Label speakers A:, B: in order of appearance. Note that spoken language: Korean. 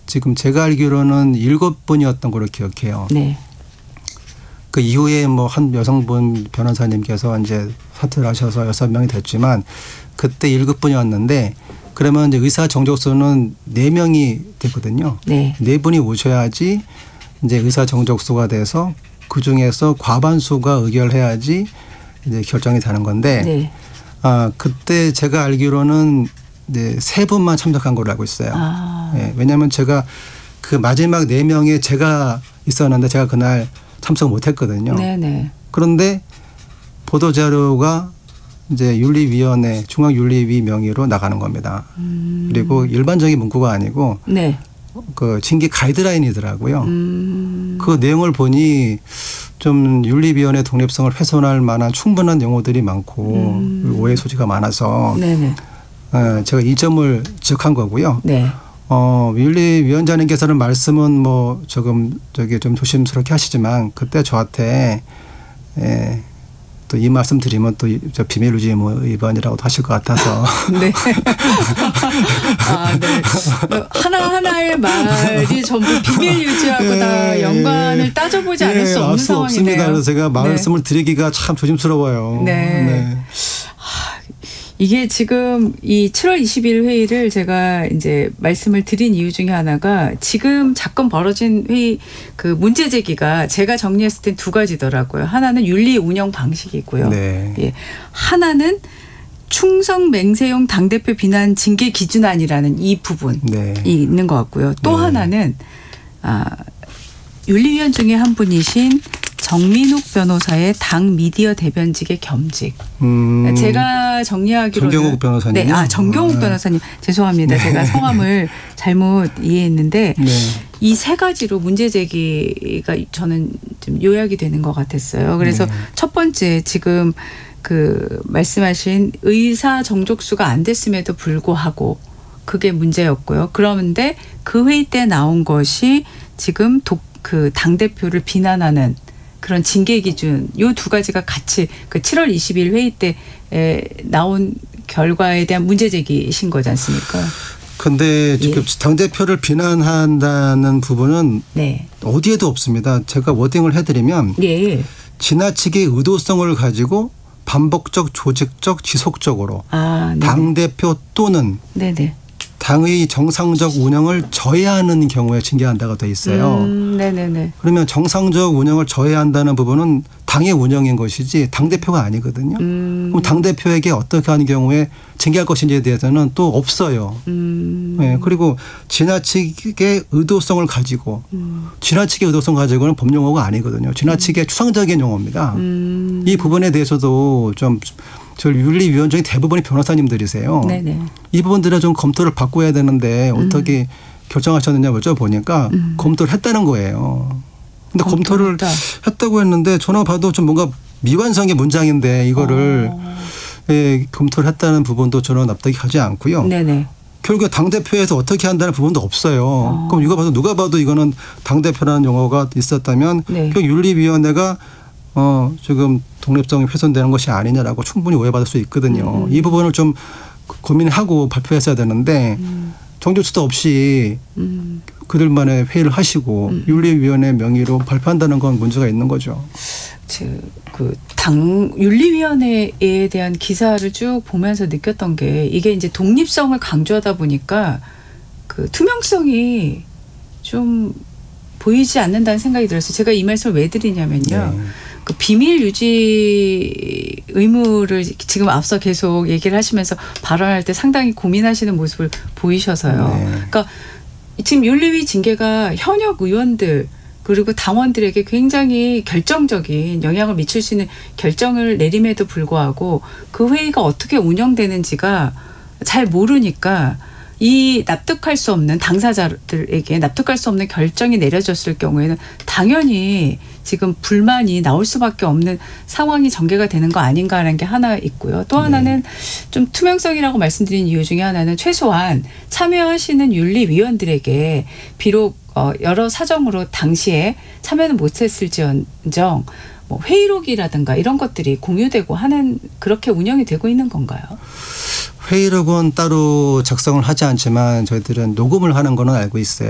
A: 지금 제가 알기로는 7분이었던 걸로 기억해요.
B: 네.
A: 그 이후에 뭐 한 여성분 변호사님께서 이제 사퇴를 하셔서 6명이 됐지만 그때 7분이었는데 그러면 이제 의사 정족수는 4명이 됐거든요.
B: 네.
A: 4분이 오셔야지 이제 의사 정족수가 돼서 그 중에서 과반수가 의결해야지 이제 결정이 되는 건데
B: 네.
A: 그때 제가 알기로는 이제 3분만 참석한 걸로 알고 있어요. 예, 왜냐하면 제가 그 마지막 4명에 제가 있었는데 제가 그날 참석 못했거든요.
B: 네네.
A: 그런데 보도자료가 이제 윤리위원회 중앙윤리위 명의로 나가는 겁니다. 그리고 일반적인 문구가 아니고
B: 네.
A: 그 징계 가이드라인이더라고요. 그 내용을 보니 좀 윤리위원회 독립성을 훼손할 만한 충분한 용어들이 많고 오해 소지가 많아서
B: 네네.
A: 제가 이 점을 지적한 거고요.
B: 네.
A: 윤리위원장님께서는 말씀은 뭐 조금 좀 조심스럽게 하시지만 그때 저한테 또 이 말씀 드리면 또 저 비밀 유지 위반이라고도 하실 것 같아서.
B: 네. 네. 하나하나의 말이 전부 비밀 유지하고 다 연관을 따져보지 않을 수 없는 상황이네요.
A: 없습니다. 그래서 제가 말씀을 드리기가 참 조심스러워요.
B: 네. 이게 지금 이 7월 20일 회의를 제가 이제 말씀을 드린 이유 중에 하나가 지금 사건 벌어진 회의 그 문제 제기가 제가 정리했을 땐 2가지더라고요. 하나는 윤리 운영 방식이고요.
A: 네.
B: 예. 하나는 충성 맹세용 당대표 비난 징계 기준안이라는 이 부분이 있는 것 같고요. 또 하나는 윤리위원 중에 한 분이신 정민욱 변호사의 당 미디어 대변직의 겸직. 제가 정리하기로는
A: 정경욱 변호사님.
B: 네, 정경욱 변호사님 죄송합니다. 제가 성함을 잘못 이해했는데 이 3가지로 문제 제기가 저는 좀 요약이 되는 것 같았어요. 그래서 첫 번째 지금 그 말씀하신 의사 정족수가 안 됐음에도 불구하고 그게 문제였고요. 그런데 그 회의 때 나온 것이 지금 그 당대표를 비난하는 그런 징계 기준 이 2가지가 같이 그 7월 20일 회의 때 나온 결과에 대한 문제 제기이신 거지 않습니까?
A: 그런데 지금 당대표를 비난한다는 부분은 어디에도 없습니다. 제가 워딩을 해드리면 지나치게 의도성을 가지고 반복적, 조직적, 지속적으로 당대표 또는 당의 정상적 운영을 저해하는 경우에 징계한다고 돼 있어요. 그러면 정상적 운영을 저해한다는 부분은 당의 운영인 것이지 당대표가 아니거든요. 그럼 당대표에게 어떻게 하는 경우에 징계할 것인지에 대해서는 또 없어요. 네, 그리고 지나치게 의도성을 가지고 지나치게 의도성 가지고는 법용어가 아니거든요. 지나치게 추상적인 용어입니다. 이 부분에 대해서도 좀 저 윤리위원 중에 대부분이 변호사님들이세요. 이 부분들은 좀 검토를 받고 해야 되는데 어떻게 결정하셨느냐 여쭤보니까 검토를 했다는 거예요. 근데 검토를 했다고 했는데 저나 봐도 좀 뭔가 미완성의 문장인데 이거를 검토를 했다는 부분도 저는 납득이 가지 않고요. 결국 당대표에서 어떻게 한다는 부분도 없어요. 그럼 이거 봐도 누가 봐도 이거는 당대표라는 용어가 있었다면 그 윤리위원회가 지금 독립성이 훼손되는 것이 아니냐라고 충분히 오해받을 수 있거든요. 이 부분을 좀 고민하고 발표했어야 되는데 정족수도 없이 그들만의 회의를 하시고 윤리위원회 명의로 발표한다는 건 문제가 있는 거죠.
B: 그 당 윤리위원회에 대한 기사를 쭉 보면서 느꼈던 게 이게 이제 독립성을 강조하다 보니까 그 투명성이 좀 보이지 않는다는 생각이 들었어요. 제가 이 말씀을 왜 드리냐면요. 그 비밀 유지 의무를 지금 앞서 계속 얘기를 하시면서 발언할 때 상당히 고민하시는 모습을 보이셔서요. 그러니까 지금 윤리위 징계가 현역 의원들 그리고 당원들에게 굉장히 결정적인 영향을 미칠 수 있는 결정을 내림에도 불구하고 그 회의가 어떻게 운영되는지가 잘 모르니까 이 납득할 수 없는 당사자들에게 납득할 수 없는 결정이 내려졌을 경우에는 당연히 지금 불만이 나올 수밖에 없는 상황이 전개가 되는 거 아닌가라는 게 하나 있고요. 또 하나는 좀 투명성이라고 말씀드린 이유 중에 하나는 최소한 참여하시는 윤리위원들에게 비록 여러 사정으로 당시에 참여는 못했을지언정 뭐 회의록이라든가 이런 것들이 공유되고 하는 그렇게 운영이 되고 있는 건가요?
A: 회의록은 따로 작성을 하지 않지만 저희들은 녹음을 하는 거는 알고 있어요.